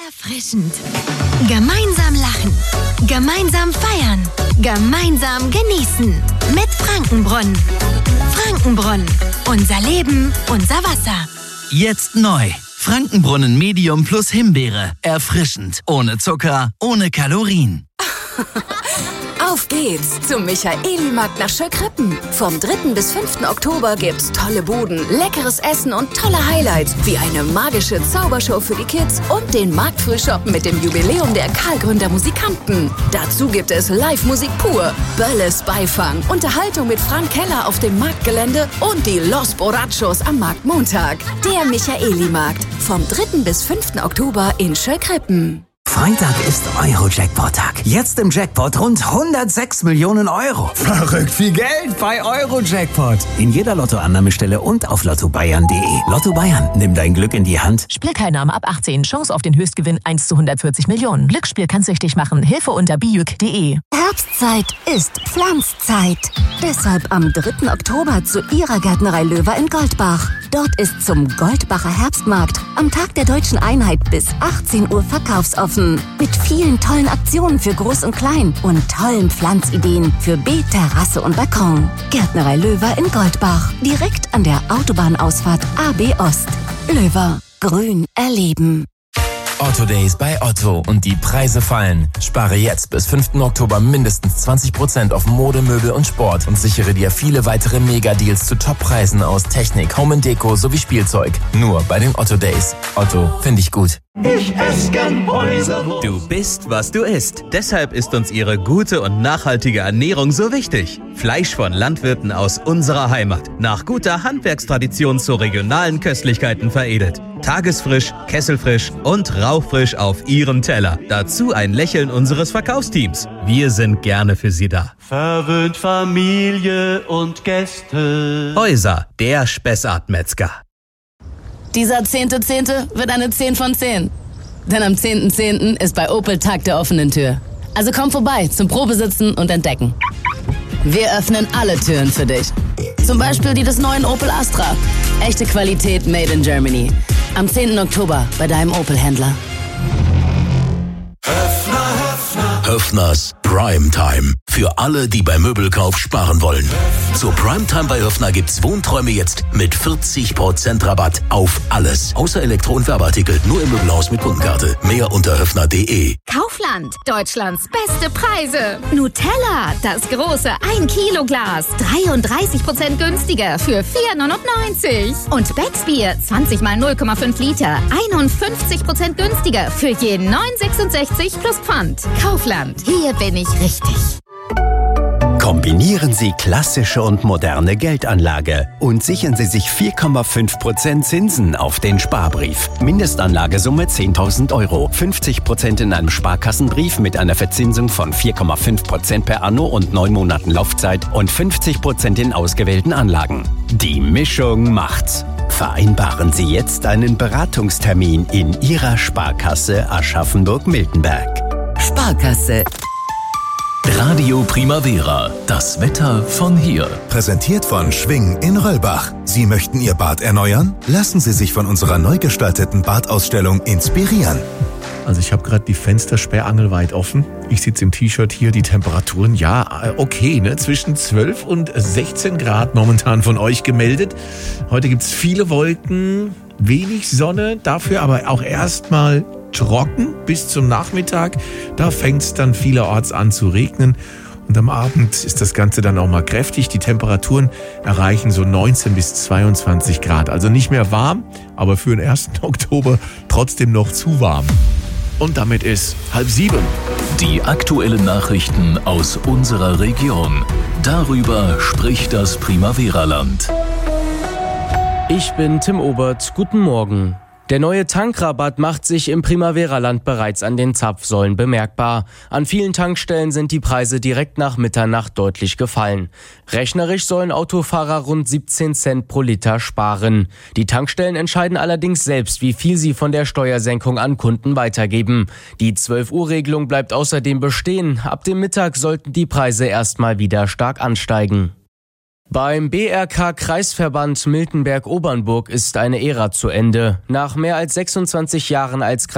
Erfrischend. Gemeinsam lachen. Gemeinsam feiern. Gemeinsam genießen. Mit Frankenbrunnen. Frankenbrunnen. Unser Leben, unser Wasser. Jetzt neu. Frankenbrunnen Medium plus Himbeere. Erfrischend. Ohne Zucker, ohne Kalorien. Auf geht's zum Michaeli-Markt nach Schöckrippen. Vom 3. bis 5. Oktober gibt's tolle Buden, leckeres Essen und tolle Highlights, wie eine magische Zaubershow für die Kids und den Marktfrühshop mit dem Jubiläum der Karlgründer Musikanten. Dazu gibt es Live-Musik pur, Bölles Beifang, Unterhaltung mit Frank Keller auf dem Marktgelände und die Los Borrachos am Marktmontag. Der Michaeli-Markt vom 3. bis 5. Oktober in Schöckrippen. Freitag ist Euro-Jackpot-Tag. Jetzt im Jackpot rund 106 Millionen Euro. Verrückt viel Geld bei Euro-Jackpot. In jeder Lottoannahmestelle und auf lottobayern.de. Lotto Bayern, nimm dein Glück in die Hand. Spielteilnahme ab 18. Chance auf den Höchstgewinn 1 zu 140 Millionen. Glücksspiel kann süchtig machen. Hilfe unter bijuk.de. Herbstzeit ist Pflanzzeit. Deshalb am 3. Oktober zu Ihrer Gärtnerei Löwer in Goldbach. Dort ist zum Goldbacher Herbstmarkt am Tag der Deutschen Einheit bis 18 Uhr verkaufsoffen. Mit vielen tollen Aktionen für Groß und Klein und tollen Pflanzideen für Beet, Terrasse und Balkon. Gärtnerei Löwer in Goldbach. Direkt an der Autobahnausfahrt AB Ost. Löwer. Grün erleben. Otto Days bei Otto und die Preise fallen. Spare jetzt bis 5. Oktober mindestens 20% auf Mode, Möbel und Sport und sichere dir viele weitere Mega-Deals zu Top-Preisen aus Technik, Home & Deko sowie Spielzeug. Nur bei den Otto Days. Otto, finde ich gut. Ich esse gern Häuserwurst. Du bist, was du isst. Deshalb ist uns ihre gute und nachhaltige Ernährung so wichtig. Fleisch von Landwirten aus unserer Heimat. Nach guter Handwerkstradition zu regionalen Köstlichkeiten veredelt. Tagesfrisch, kesselfrisch und rauchfrisch auf Ihrem Teller. Dazu ein Lächeln unseres Verkaufsteams. Wir sind gerne für Sie da. Verwöhnt Familie und Gäste. Häuser, der Spessart-Metzger. Dieser 10.10. wird eine 10 von 10. Denn am 10.10. ist bei Opel Tag der offenen Tür. Also komm vorbei zum Probesitzen und Entdecken. Wir öffnen alle Türen für dich. Zum Beispiel die des neuen Opel Astra. Echte Qualität made in Germany. Am 10. Oktober bei deinem Opel-Händler. Höffners Primetime. Für alle, die beim Möbelkauf sparen wollen. Zur Primetime bei Höffner gibt's Wohnträume jetzt mit 40% Rabatt auf alles. Außer Elektro- und Werbeartikel. Nur im Möbelhaus mit Kundenkarte. Mehr unter höffner.de. Kaufland. Deutschlands beste Preise. Nutella. Das große 1 Kilo Glas. 33% günstiger für 4,99. Und Becksbier. 20 mal 0,5 Liter. 51% günstiger für je 9,66 plus Pfand. Kaufland. Hier bin ich richtig. Kombinieren Sie klassische und moderne Geldanlage und sichern Sie sich 4,5% Zinsen auf den Sparbrief. Mindestanlagesumme 10.000 Euro. 50% in einem Sparkassenbrief mit einer Verzinsung von 4,5% per Anno und 9 Monaten Laufzeit und 50% in ausgewählten Anlagen. Die Mischung macht's. Vereinbaren Sie jetzt einen Beratungstermin in Ihrer Sparkasse Aschaffenburg-Miltenberg. Sparkasse. Radio Primavera. Das Wetter von hier. Präsentiert von Schwing in Röllbach. Sie möchten Ihr Bad erneuern? Lassen Sie sich von unserer neu gestalteten Badausstellung inspirieren. Also ich habe gerade die Fenstersperrangel weit offen. Ich sitze im T-Shirt hier. Die Temperaturen, ja, okay, ne? Zwischen 12 und 16 Grad momentan von euch gemeldet. Heute gibt's viele Wolken, wenig Sonne, dafür aber auch erstmal trocken bis zum Nachmittag. Da fängt es dann vielerorts an zu regnen. Und am Abend ist das Ganze dann auch mal kräftig. Die Temperaturen erreichen so 19 bis 22 Grad. Also nicht mehr warm, aber für den 1. Oktober trotzdem noch zu warm. Und damit ist 6:30. Die aktuellen Nachrichten aus unserer Region. Darüber spricht das Primavera-Land. Ich bin Tim Obert. Guten Morgen. Der neue Tankrabatt macht sich im Primavera-Land bereits an den Zapfsäulen bemerkbar. An vielen Tankstellen sind die Preise direkt nach Mitternacht deutlich gefallen. Rechnerisch sollen Autofahrer rund 17 Cent pro Liter sparen. Die Tankstellen entscheiden allerdings selbst, wie viel sie von der Steuersenkung an Kunden weitergeben. Die 12-Uhr-Regelung bleibt außerdem bestehen. Ab dem Mittag sollten die Preise erstmal wieder stark ansteigen. Beim BRK-Kreisverband Miltenberg-Obernburg ist eine Ära zu Ende. Nach mehr als 26 Jahren als